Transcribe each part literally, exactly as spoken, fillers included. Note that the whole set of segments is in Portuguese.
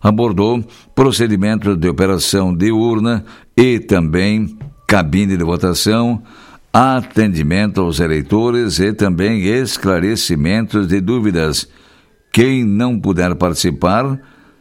abordou procedimentos de operação de urna e também cabine de votação, atendimento aos eleitores e também esclarecimentos de dúvidas. Quem não puder participar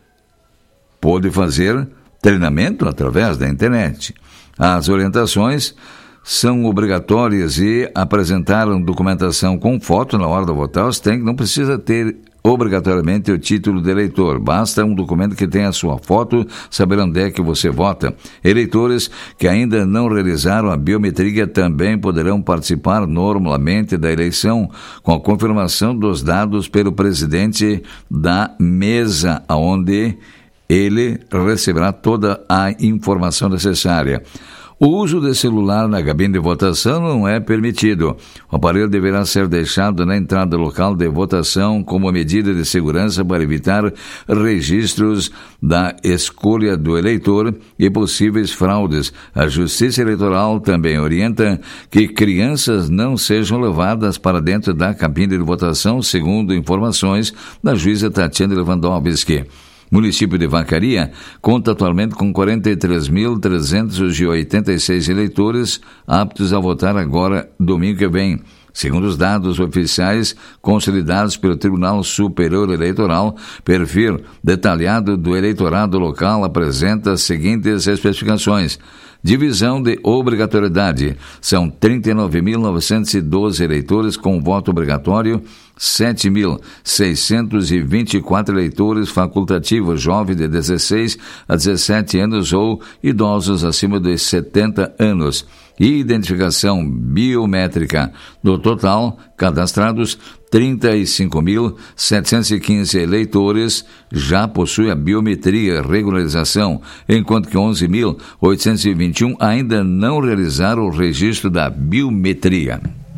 pode fazer treinamento através da internet. As orientações são obrigatórias e apresentar documentação com foto na hora de votar. Você tem, não precisa ter obrigatoriamente o título de eleitor, basta um documento que tenha a sua foto, saber onde é que você vota. Eleitores que ainda não realizaram a biometria também poderão participar normalmente da eleição, com a confirmação dos dados pelo presidente da mesa, onde ele receberá toda a informação necessária. O uso de celular na cabine de votação não é permitido. O aparelho deverá ser deixado na entrada local de votação como medida de segurança para evitar registros da escolha do eleitor e possíveis fraudes. A Justiça Eleitoral também orienta que crianças não sejam levadas para dentro da cabine de votação, segundo informações da juíza Tatiana Lewandowski. O município de Vacaria conta atualmente com quarenta e três mil trezentos e oitenta e seis eleitores aptos a votar agora, domingo que vem. Segundo os dados oficiais consolidados pelo Tribunal Superior Eleitoral, perfil detalhado do eleitorado local apresenta as seguintes especificações. Divisão de obrigatoriedade. São trinta e nove mil novecentos e doze eleitores com voto obrigatório, sete mil seiscentos e vinte e quatro eleitores facultativos, jovens de dezesseis a dezessete anos ou idosos acima de setenta anos. Identificação biométrica. Do total, cadastrados, trinta e cinco mil setecentos e quinze eleitores já possuem a biometria regularização, enquanto que onze mil oitocentos e vinte e um ainda não realizaram o registro da biometria.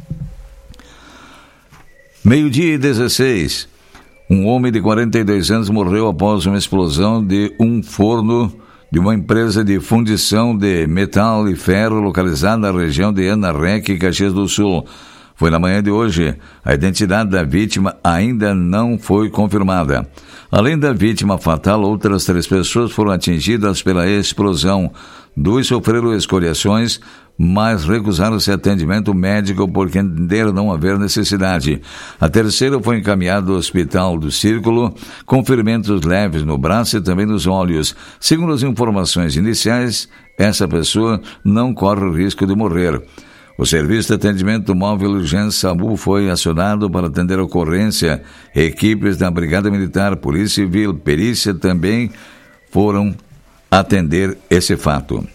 Meio-dia e dezesseis. Um homem de quarenta e dois anos morreu após uma explosão de um forno de uma empresa de fundição de metal e ferro localizada na região de Anarrec, Caxias do Sul. Foi na manhã de hoje. A identidade da vítima ainda não foi confirmada. Além da vítima fatal, outras três pessoas foram atingidas pela explosão. Duas sofreram escoriações, mas recusaram-se atendimento médico porque entenderam não haver necessidade. A terceira foi encaminhada ao Hospital do Círculo, com ferimentos leves no braço e também nos olhos. Segundo as informações iniciais, essa pessoa não corre o risco de morrer. O Serviço de Atendimento Móvel Urgência SAMU foi acionado para atender a ocorrência. Equipes da Brigada Militar, Polícia Civil, Perícia também foram atender esse fato.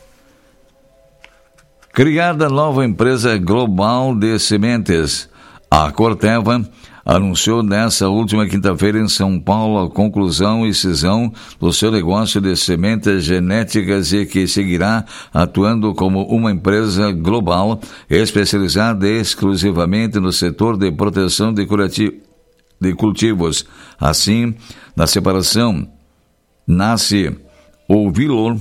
Criada nova empresa global de sementes. A Corteva anunciou nessa última quinta-feira em São Paulo a conclusão e cisão do seu negócio de sementes genéticas e que seguirá atuando como uma empresa global especializada exclusivamente no setor de proteção de, curati- de cultivos. Assim, na separação, nasce o Vilor,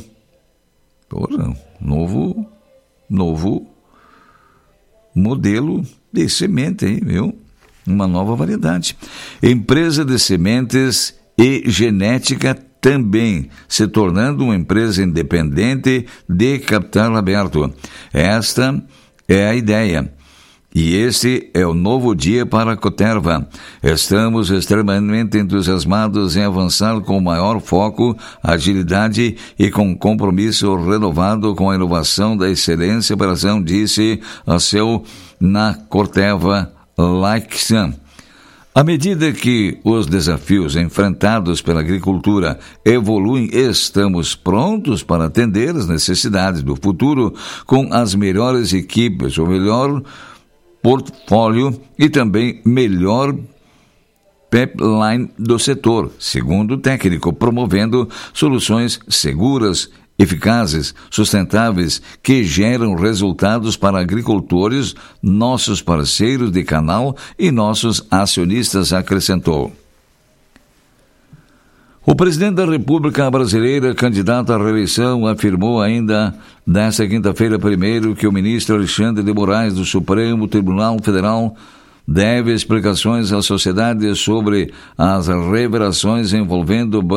novo, novo modelo de semente, hein, viu? Uma nova variedade. Empresa de sementes e genética também, se tornando uma empresa independente de capital aberto. Esta é a ideia. E este é o novo dia para a Corteva. Estamos extremamente entusiasmados em avançar com maior foco, agilidade e com compromisso renovado com a inovação da excelência operação, disse a seu na Corteva Laixan. À medida que os desafios enfrentados pela agricultura evoluem, estamos prontos para atender as necessidades do futuro com as melhores equipes, o melhor portfólio e também melhor pipeline do setor, segundo o técnico, promovendo soluções seguras, eficazes, sustentáveis, que geram resultados para agricultores, nossos parceiros de canal e nossos acionistas, acrescentou. O presidente da República Brasileira, candidato à reeleição, afirmou ainda nesta quinta-feira primeiro que o ministro Alexandre de Moraes do Supremo Tribunal Federal deve explicações à sociedade sobre as revelações envolvendo